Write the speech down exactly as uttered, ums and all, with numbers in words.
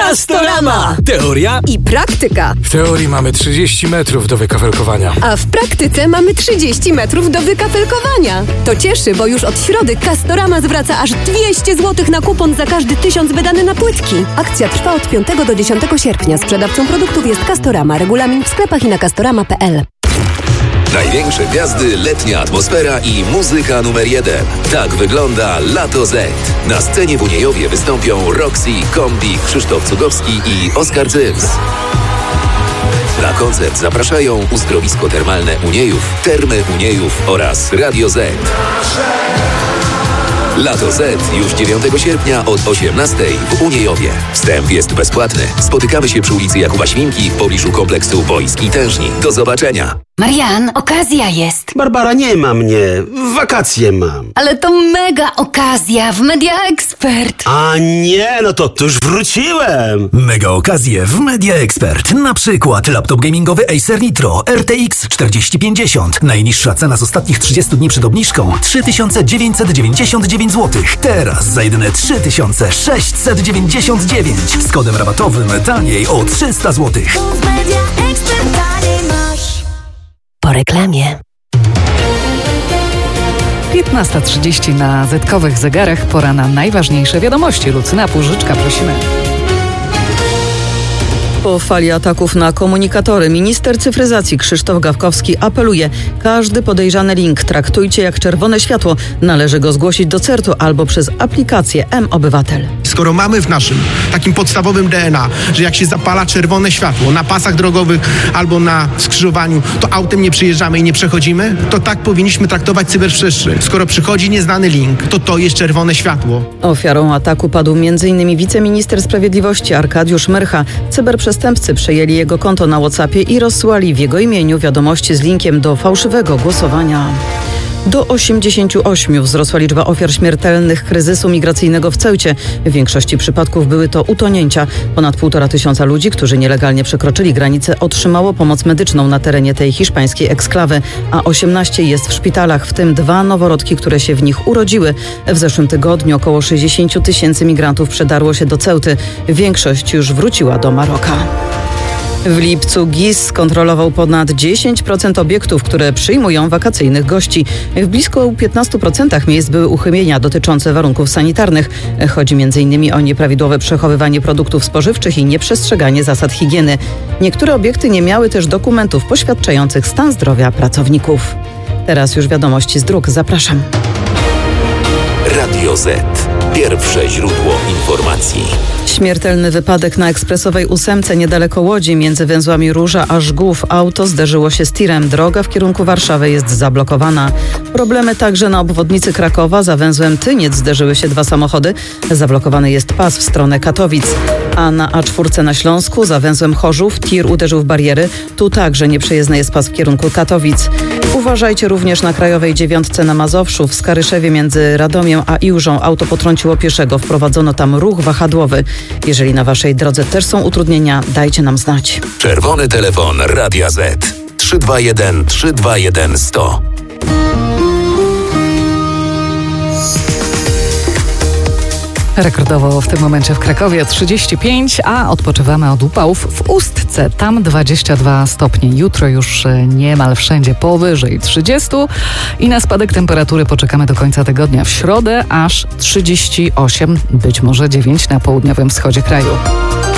Castorama! Teoria I praktyka. W teorii mamy trzydzieści metrów do wykafelkowania. A w praktyce mamy trzydzieści metrów do wykafelkowania. To cieszy, bo już od środy Castorama zwraca aż dwieście złotych na kupon za każdy tysiąc wydany na płytki. Akcja trwa od piątego do dziesiątego sierpnia. Sprzedawcą produktów jest Castorama. Regulamin w sklepach i na castorama kropka p l. Największe gwiazdy, letnia atmosfera i muzyka numer jeden. Tak wygląda Lato Z. Na scenie w Uniejowie wystąpią Roxy, Kombi, Krzysztof Cugowski i Oskar Cyms. Na koncert zapraszają Uzdrowisko Termalne Uniejów, Termy Uniejów oraz Radio Z. Lato Z już dziewiątego sierpnia od osiemnastej w Uniejowie. Wstęp jest bezpłatny. Spotykamy się przy ulicy Jakuba Świnki w pobliżu kompleksu boisk i tężni. Do zobaczenia. Marian, okazja jest. Barbara, nie ma mnie. Wakacje mam. Ale to mega okazja w Media Expert. A nie, no to, to już wróciłem. Mega okazje w Media Expert. Na przykład laptop gamingowy Acer Nitro R T X czterdzieści pięćdziesiąt. Najniższa cena z ostatnich trzydziestu dni przed obniżką trzy tysiące dziewięćset dziewięćdziesiąt dziewięć złotych. Teraz za jedyne trzy tysiące sześćset dziewięćdziesiąt dziewięć. Z kodem rabatowym taniej o trzysta złotych. Po reklamie. piętnasta trzydzieści na zetkowych zegarach. Pora na najważniejsze wiadomości. Lucyna Płużyczka, prosimy. Po fali ataków na komunikatory minister cyfryzacji Krzysztof Gawkowski apeluje: każdy podejrzany link traktujcie jak czerwone światło. Należy go zgłosić do certu albo przez aplikację M-Obywatel. Skoro mamy w naszym takim podstawowym D N A, że jak się zapala czerwone światło na pasach drogowych albo na skrzyżowaniu, to autem nie przyjeżdżamy i nie przechodzimy, to tak powinniśmy traktować cyberprzestrzeń. Skoro przychodzi nieznany link, to to jest czerwone światło. Ofiarą ataku padł m.in. wiceminister sprawiedliwości Arkadiusz Myrcha. Cyberprzestępcy przejęli jego konto na WhatsAppie i rozsyłali w jego imieniu wiadomości z linkiem do fałszywego głosowania. Do osiemdziesięciu ośmiu wzrosła liczba ofiar śmiertelnych kryzysu migracyjnego w Ceucie. W większości przypadków były to utonięcia. Ponad półtora tysiąca ludzi, którzy nielegalnie przekroczyli granicę, otrzymało pomoc medyczną na terenie tej hiszpańskiej eksklawy, a osiemnaście jest w szpitalach, w tym dwa noworodki, które się w nich urodziły. W zeszłym tygodniu około sześćdziesiąt tysięcy migrantów przedarło się do Ceuty. Większość już wróciła do Maroka. W lipcu G I S skontrolował ponad dziesięć procent obiektów, które przyjmują wakacyjnych gości. W blisko piętnaście procent miejsc były uchybienia dotyczące warunków sanitarnych. Chodzi między innymi o nieprawidłowe przechowywanie produktów spożywczych i nieprzestrzeganie zasad higieny. Niektóre obiekty nie miały też dokumentów poświadczających stan zdrowia pracowników. Teraz już wiadomości z dróg. Zapraszam. Radio Z. Pierwsze źródło informacji. Śmiertelny wypadek na ekspresowej ósemce niedaleko Łodzi między węzłami Róża a Żgów. Auto zderzyło się z tirem. Droga w kierunku Warszawy jest zablokowana. Problemy także na obwodnicy Krakowa. Za węzłem Tyniec zderzyły się dwa samochody. Zablokowany jest pas w stronę Katowic. A na A cztery na Śląsku za węzłem Chorzów tir uderzył w bariery. Tu także nieprzejezdny jest pas w kierunku Katowic. Uważajcie również na Krajowej Dziewiątce na Mazowszu. W Skaryszewie między Radomiem a Iłżą auto potrąciło pieszego. Wprowadzono tam ruch wahadłowy. Jeżeli na waszej drodze też są utrudnienia, dajcie nam znać. Czerwony telefon Radia Z. trzy dwa jeden trzy dwa jeden sto. Rekordowo w tym momencie w Krakowie trzydzieści pięć, a odpoczywamy od upałów w Ustce. Tam dwadzieścia dwa stopnie. Jutro już niemal wszędzie powyżej trzydzieści i na spadek temperatury poczekamy do końca tygodnia. W środę aż trzydzieści osiem, być może dziewięć na południowym wschodzie kraju.